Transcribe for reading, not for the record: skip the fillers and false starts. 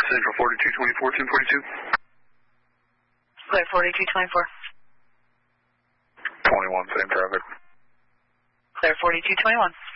Central 4224, 1042. Clear 4224. 21, same traffic. Clear 4221.